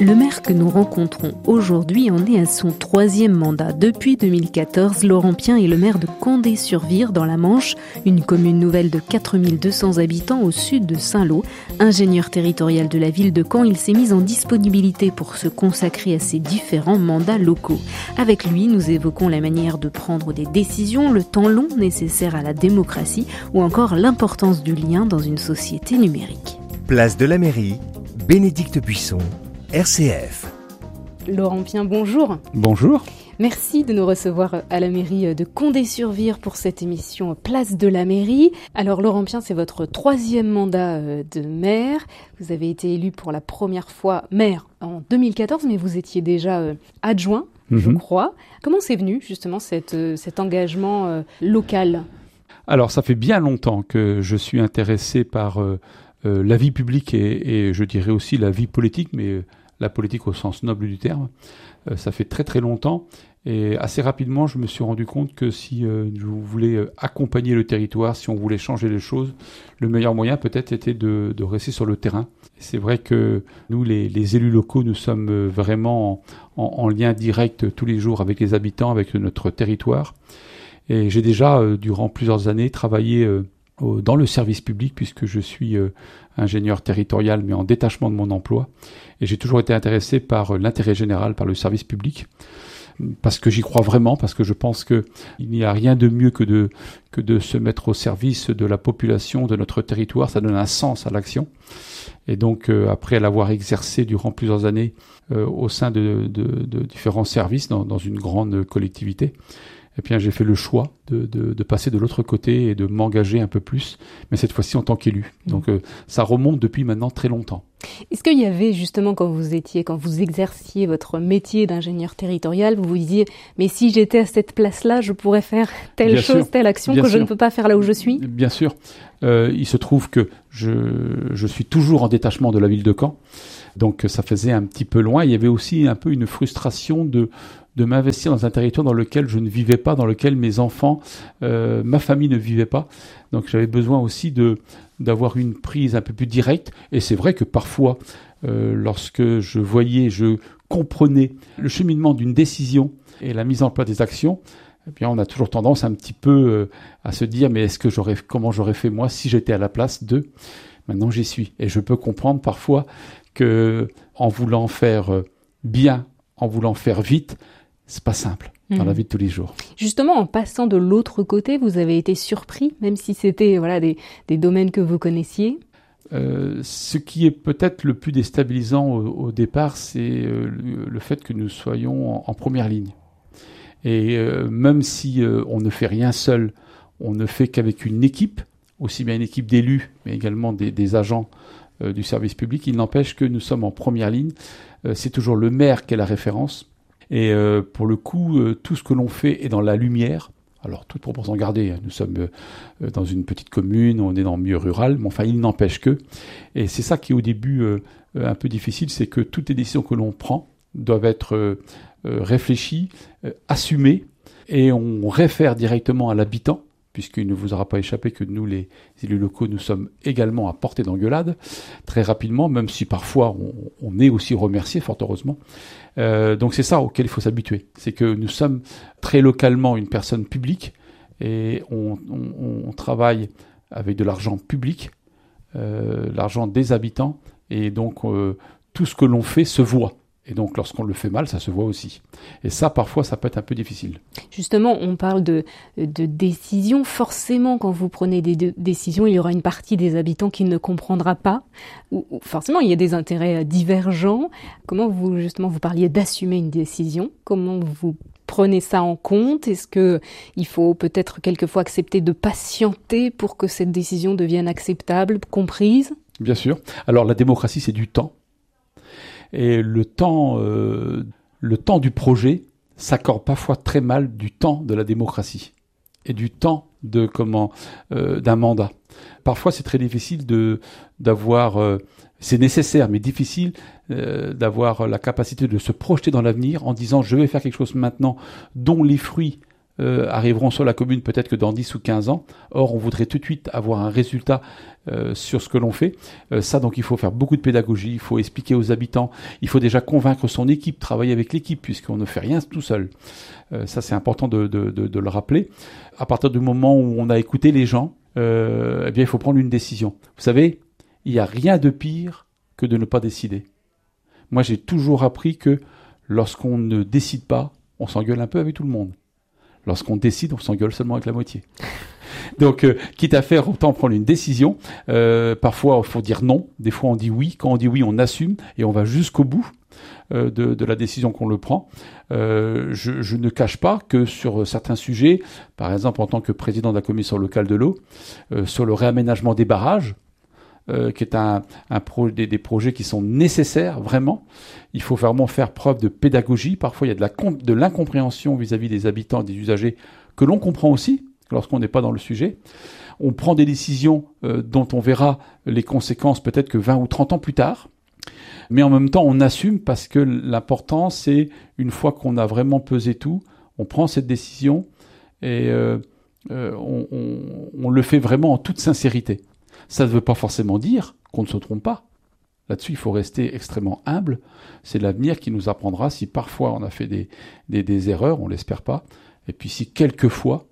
Le maire que nous rencontrons aujourd'hui en est à son 3e mandat. Depuis 2014, Laurent Pien est le maire de Condé-sur-Vire dans la Manche, une commune nouvelle de 4200 habitants au sud de Saint-Lô. Ingénieur territorial de la ville de Caen, il s'est mis en disponibilité pour se consacrer à ses différents mandats locaux. Avec lui, nous évoquons la manière de prendre des décisions, le temps long nécessaire à la démocratie ou encore l'importance du lien dans une société numérique. Place de la mairie, Bénédicte Buisson, RCF. Laurent Pien, bonjour. Bonjour. Merci de nous recevoir à la mairie de Condé-sur-Vire pour cette émission Place de la mairie. Alors Laurent Pien, c'est votre 3e mandat de maire. Vous avez été élu pour la première fois maire en 2014, mais vous étiez déjà adjoint, je crois. Comment c'est venu justement cet engagement local ? Alors ça fait bien longtemps que je suis intéressé par la vie publique et je dirais aussi la vie politique, mais la politique au sens noble du terme. Ça fait très très longtemps et assez rapidement je me suis rendu compte que si je voulais accompagner le territoire, si on voulait changer les choses, le meilleur moyen peut-être était de rester sur le terrain. C'est vrai que nous les élus locaux, nous sommes vraiment en lien direct tous les jours avec les habitants, avec notre territoire. Et j'ai déjà durant plusieurs années travaillé dans le service public puisque je suis ingénieur territorial mais en détachement de mon emploi et j'ai toujours été intéressé par l'intérêt général, par le service public parce que j'y crois vraiment, parce que je pense que il n'y a rien de mieux que de se mettre au service de la population, de notre territoire. Ça donne un sens à l'action et donc après l'avoir exercé durant plusieurs années au sein de différents services dans une grande collectivité, et bien, j'ai fait le choix de passer de l'autre côté et de m'engager un peu plus, mais cette fois-ci en tant qu'élu. Donc, ça remonte depuis maintenant très longtemps. Est-ce qu'il y avait justement, quand vous exerciez votre métier d'ingénieur territorial, vous vous disiez, mais si j'étais à cette place-là, je pourrais faire telle action que je ne peux pas faire là où je suis ? Bien sûr. Il se trouve que je suis toujours en détachement de la ville de Caen. Donc, ça faisait un petit peu loin. Il y avait aussi un peu une frustration de m'investir dans un territoire dans lequel je ne vivais pas, dans lequel mes enfants, ma famille ne vivait pas. Donc j'avais besoin aussi d'avoir une prise un peu plus directe. Et c'est vrai que parfois, lorsque je comprenais le cheminement d'une décision et la mise en place des actions, eh bien on a toujours tendance un petit peu à se dire mais comment j'aurais fait moi si j'étais à la place de. Maintenant j'y suis. Et je peux comprendre parfois que en voulant faire bien, en voulant faire vite, c'est pas simple dans la vie de tous les jours. Justement, en passant de l'autre côté, vous avez été surpris, même si c'était des domaines que vous connaissiez ? Ce qui est peut-être le plus déstabilisant au départ, c'est le fait que nous soyons en première ligne. Et même si on ne fait rien seul, on ne fait qu'avec une équipe, aussi bien une équipe d'élus, mais également des agents du service public, il n'empêche que nous sommes en première ligne. C'est toujours le maire qui est la référence. Et pour le coup, tout ce que l'on fait est dans la lumière. Alors, toute proportion gardée, nous sommes dans une petite commune, on est dans le milieu rural, mais enfin, il n'empêche que. Et c'est ça qui est au début un peu difficile, c'est que toutes les décisions que l'on prend doivent être réfléchies, assumées, et on réfère directement à l'habitant, puisqu'il ne vous aura pas échappé que nous, les élus locaux, nous sommes également à portée d'engueulade, très rapidement, même si parfois on est aussi remercié, fort heureusement. Donc c'est ça auquel il faut s'habituer. C'est que nous sommes très localement une personne publique et on travaille avec de l'argent public, l'argent des habitants, et donc tout ce que l'on fait se voit. Et donc, lorsqu'on le fait mal, ça se voit aussi. Et ça, parfois, ça peut être un peu difficile. Justement, on parle de décisions. Forcément, quand vous prenez des décisions, il y aura une partie des habitants qui ne comprendra pas. Ou forcément, il y a des intérêts divergents. Comment vous parliez d'assumer une décision. Comment vous prenez ça en compte ? Est-ce qu'il faut peut-être quelquefois accepter de patienter pour que cette décision devienne acceptable, comprise ? Bien sûr. Alors, la démocratie, c'est du temps. Et le temps du projet s'accorde parfois très mal du temps de la démocratie et du temps d'un mandat. Parfois, c'est très difficile d'avoir, c'est nécessaire mais difficile d'avoir la capacité de se projeter dans l'avenir en disant je vais faire quelque chose maintenant dont les fruits arriveront sur la commune peut-être que dans 10 ou 15 ans. Or, on voudrait tout de suite avoir un résultat sur ce que l'on fait. Donc il faut faire beaucoup de pédagogie, il faut expliquer aux habitants, il faut déjà convaincre son équipe, travailler avec l'équipe, puisqu'on ne fait rien tout seul. Ça, c'est important de le rappeler. À partir du moment où on a écouté les gens, eh bien, il faut prendre une décision. Vous savez, il n'y a rien de pire que de ne pas décider. Moi, j'ai toujours appris que lorsqu'on ne décide pas, on s'engueule un peu avec tout le monde. Lorsqu'on décide, on s'engueule seulement avec la moitié. Donc, quitte à faire, autant prendre une décision. Parfois, il faut dire non. Des fois, on dit oui. Quand on dit oui, on assume et on va jusqu'au bout de la décision qu'on le prend. Je ne cache pas que sur certains sujets, par exemple, en tant que président de la commission locale de l'eau, sur le réaménagement des barrages, qui est des projets qui sont nécessaires, vraiment. Il faut vraiment faire preuve de pédagogie. Parfois, il y a de l'incompréhension vis-à-vis des habitants et des usagers que l'on comprend aussi lorsqu'on n'est pas dans le sujet. On prend des décisions dont on verra les conséquences peut-être que 20 ou 30 ans plus tard. Mais en même temps, on assume parce que l'important, c'est une fois qu'on a vraiment pesé tout, on prend cette décision et on le fait vraiment en toute sincérité. Ça ne veut pas forcément dire qu'on ne se trompe pas. Là-dessus, il faut rester extrêmement humble. C'est l'avenir qui nous apprendra si parfois on a fait des erreurs, on l'espère pas. Et puis si quelquefois,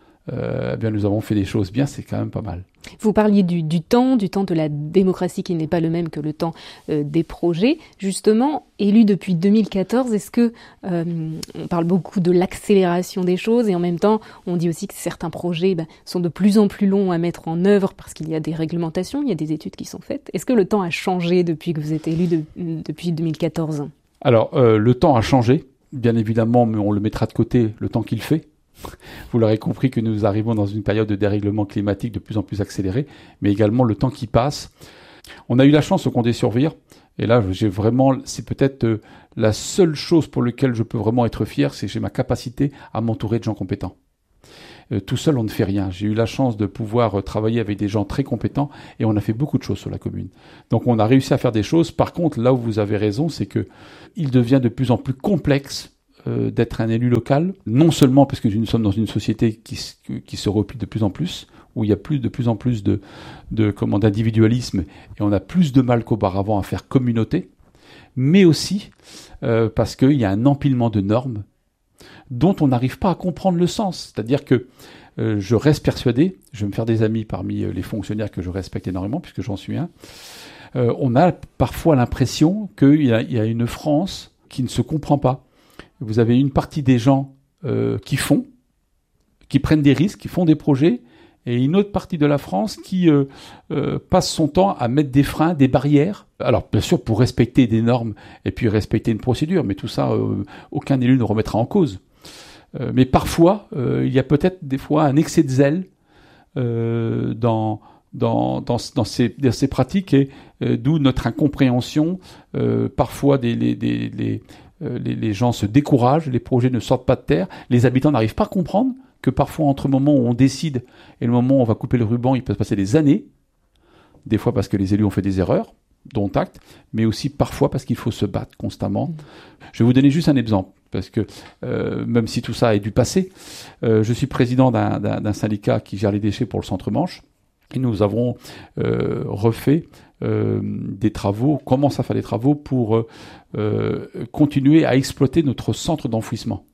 eh bien nous avons fait des choses bien, c'est quand même pas mal. Vous parliez du temps de la démocratie qui n'est pas le même que le temps des projets. Justement, élu depuis 2014, est-ce que on parle beaucoup de l'accélération des choses et en même temps, on dit aussi que certains projets sont de plus en plus longs à mettre en œuvre parce qu'il y a des réglementations, il y a des études qui sont faites. Est-ce que le temps a changé depuis que vous êtes élu depuis 2014 ? Alors, le temps a changé, bien évidemment, mais on le mettra de côté le temps qu'il fait. Vous l'aurez compris que nous arrivons dans une période de dérèglement climatique de plus en plus accélérée, mais également le temps qui passe. On a eu la chance au Condé-sur-Vire, et là, c'est peut-être la seule chose pour laquelle je peux vraiment être fier, c'est que j'ai ma capacité à m'entourer de gens compétents. Tout seul, on ne fait rien. J'ai eu la chance de pouvoir travailler avec des gens très compétents, et on a fait beaucoup de choses sur la commune. Donc, on a réussi à faire des choses. Par contre, là où vous avez raison, c'est que il devient de plus en plus complexe d'être un élu local, non seulement parce que nous sommes dans une société qui se replie de plus en plus, où il y a de plus en plus d'individualisme et on a plus de mal qu'auparavant à faire communauté, mais aussi parce qu'il y a un empilement de normes dont on n'arrive pas à comprendre le sens. C'est-à-dire que je reste persuadé, je vais me faire des amis parmi les fonctionnaires que je respecte énormément, puisque j'en suis un, on a parfois l'impression qu'il y a une France qui ne se comprend pas. Vous avez une partie des gens qui prennent des risques, qui font des projets, et une autre partie de la France qui passe son temps à mettre des freins, des barrières. Alors, bien sûr, pour respecter des normes et puis respecter une procédure, mais tout ça, aucun élu ne remettra en cause. Mais parfois, il y a peut-être des fois un excès de zèle dans ces pratiques, et d'où notre incompréhension. Parfois, les gens se découragent, les projets ne sortent pas de terre, les habitants n'arrivent pas à comprendre que parfois entre le moment où on décide et le moment où on va couper le ruban, il peut se passer des années, des fois parce que les élus ont fait des erreurs, dont acte, mais aussi parfois parce qu'il faut se battre constamment. Je vais vous donner juste un exemple, parce que même si tout ça est du passé, je suis président d'un syndicat qui gère les déchets pour le Centre-Manche, et nous avons refait des travaux, commence à faire des travaux pour continuer à exploiter notre centre d'enfouissement.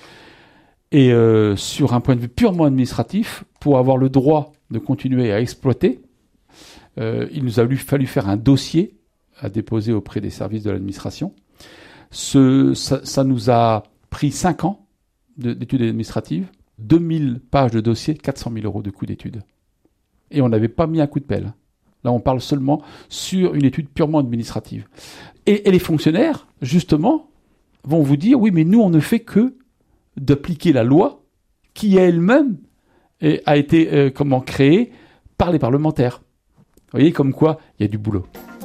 Et sur un point de vue purement administratif, pour avoir le droit de continuer à exploiter, il nous a fallu faire un dossier à déposer auprès des services de l'administration. Ça nous a pris 5 ans d'études administratives, 2000 pages de dossier, 400 000 euros de coût d'études. Et on n'avait pas mis un coup de pelle. Là, on parle seulement sur une étude purement administrative. Et les fonctionnaires, justement, vont vous dire, oui, mais nous, on ne fait que d'appliquer la loi qui elle-même a été créée par les parlementaires. Vous voyez, comme quoi, il y a du boulot.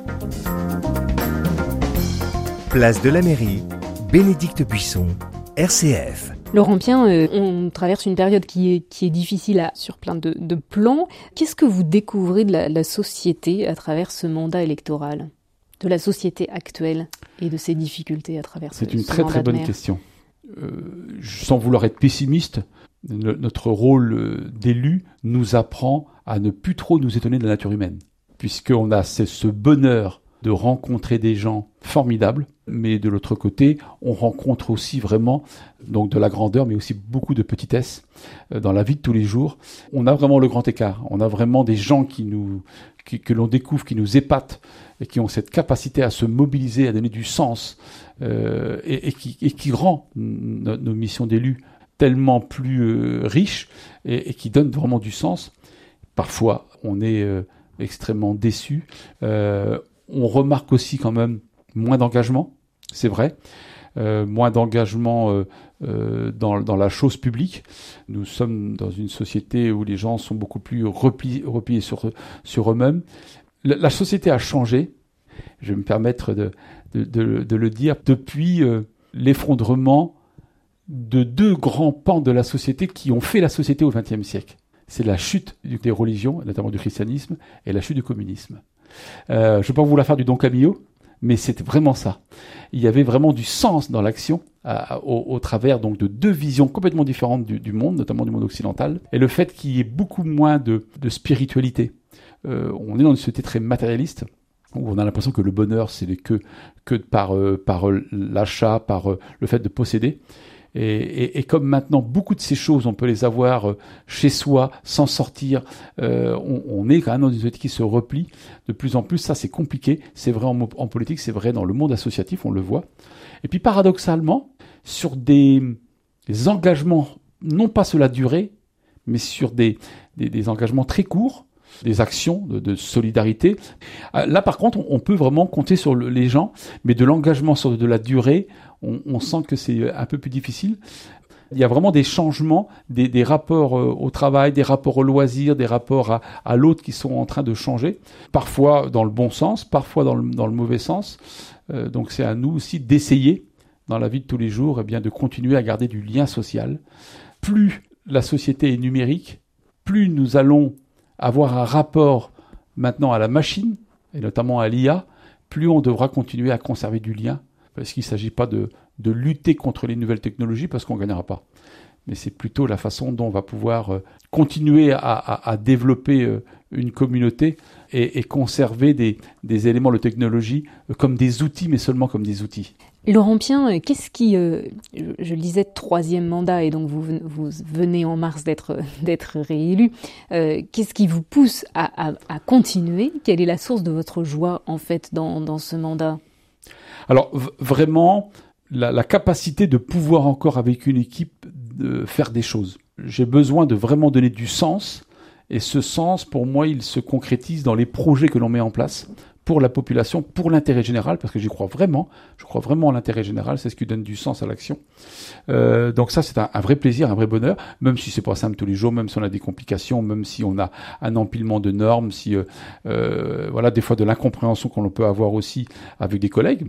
Place de la Mairie, Bénédicte Buisson, RCF. Laurent Pien, on traverse une période qui est difficile sur plein de plans. Qu'est-ce que vous découvrez de la société à travers ce mandat électoral, de la société actuelle et de ses difficultés à travers ce mandat de maire ? C'est une très très bonne question. Sans vouloir être pessimiste, notre rôle d'élu nous apprend à ne plus trop nous étonner de la nature humaine, puisqu'on a ce bonheur de rencontrer des gens formidables, mais de l'autre côté, on rencontre aussi vraiment donc de la grandeur, mais aussi beaucoup de petitesse dans la vie de tous les jours. On a vraiment le grand écart. On a vraiment des gens que l'on découvre, qui nous épatent et qui ont cette capacité à se mobiliser, à donner du sens et qui rend nos missions d'élus tellement plus riches et qui donnent vraiment du sens. Parfois, on est extrêmement déçu. On remarque aussi quand même moins d'engagement, c'est vrai, moins d'engagement dans la chose publique. Nous sommes dans une société où les gens sont beaucoup plus repliés sur eux-mêmes. La société a changé, je vais me permettre de le dire, depuis l'effondrement de deux grands pans de la société qui ont fait la société au XXe siècle. C'est la chute des religions, notamment du christianisme, et la chute du communisme. Je ne vais pas vous la faire du Don Camillo, mais c'était vraiment ça. Il y avait vraiment du sens dans l'action au travers donc de deux visions complètement différentes du monde, notamment du monde occidental, et le fait qu'il y ait beaucoup moins de spiritualité. On est dans une société très matérialiste, où on a l'impression que le bonheur, c'est que par l'achat, par le fait de posséder. Et comme maintenant, beaucoup de ces choses, on peut les avoir chez soi, sans sortir. On est quand même dans une société qui se replie de plus en plus. Ça, c'est compliqué. C'est vrai en politique, c'est vrai dans le monde associatif, on le voit. Et puis, paradoxalement, sur des engagements, non pas sur la durée, mais sur des engagements très courts, des actions de solidarité. Là, par contre, on peut vraiment compter sur les gens, mais de l'engagement sur de la durée, on sent que c'est un peu plus difficile. Il y a vraiment des changements, des rapports au travail, des rapports au loisir, des rapports à l'autre qui sont en train de changer, parfois dans le bon sens, parfois dans le mauvais sens. Donc c'est à nous aussi d'essayer, dans la vie de tous les jours, eh bien, de continuer à garder du lien social. Plus la société est numérique, plus nous allons avoir un rapport maintenant à la machine, et notamment à l'IA, plus on devra continuer à conserver du lien, parce qu'il ne s'agit pas de lutter contre les nouvelles technologies, parce qu'on ne gagnera pas. Mais c'est plutôt la façon dont on va pouvoir continuer à développer une communauté et conserver des éléments de technologie comme des outils, mais seulement comme des outils. Laurent Pien, qu'est-ce qui, je lisais 3e mandat et donc vous venez en mars d'être réélu, qu'est-ce qui vous pousse à continuer ? Quelle est la source de votre joie en fait dans ce mandat ? Alors vraiment, la capacité de pouvoir encore avec une équipe de faire des choses. J'ai besoin de vraiment donner du sens et ce sens pour moi il se concrétise dans les projets que l'on met en place pour la population, pour l'intérêt général, parce que je crois vraiment à l'intérêt général, c'est ce qui donne du sens à l'action. Donc ça, c'est un vrai plaisir, un vrai bonheur, même si c'est pas simple tous les jours, même si on a des complications, même si on a un empilement de normes, si voilà, des fois de l'incompréhension qu'on peut avoir aussi avec des collègues.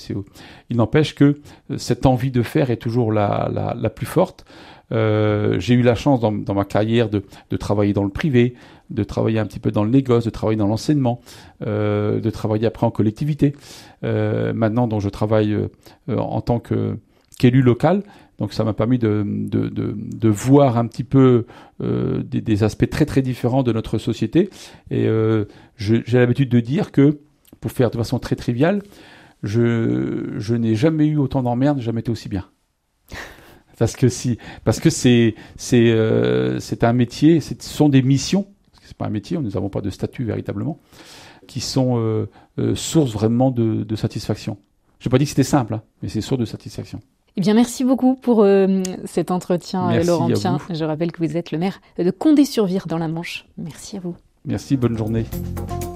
Il n'empêche que cette envie de faire est toujours la plus forte. J'ai eu la chance dans ma carrière de travailler dans le privé, de travailler un petit peu dans le négoce, de travailler dans l'enseignement, de travailler après en collectivité. Maintenant, donc je travaille en tant qu'élu local, donc ça m'a permis de voir un petit peu des aspects très très différents de notre société. Et j'ai l'habitude de dire que, pour faire de façon très triviale, je n'ai jamais eu autant d'emmerdes, jamais été aussi bien. Parce que c'est un métier, ce sont des missions. C'est pas un métier, nous n'avons pas de statut véritablement, qui sont source vraiment de satisfaction. Je n'ai pas dit que c'était simple, mais c'est source de satisfaction. Eh bien, merci beaucoup pour cet entretien, merci Laurent Pien. vous. Je rappelle que vous êtes le maire de Condé-sur-Vire dans la Manche. Merci à vous. Merci, bonne journée.